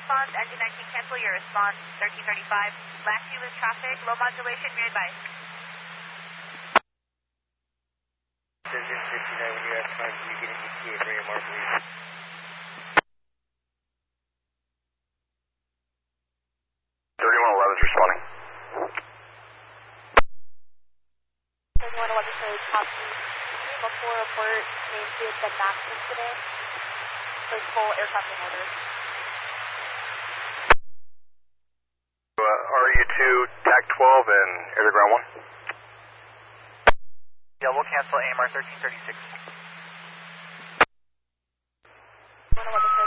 response, engine 19 cancel your response, 1335. Last view is traffic, low modulation, rear advice. Engine 59, when you have time, can you get an ETA for AMR, please? 3111's responding. 3111 shows copy. Before report, main field said max incident. There's full aircraft in order. RU2, TAC 12 and air to ground 1. Yeah, we'll cancel AMR 1336. 111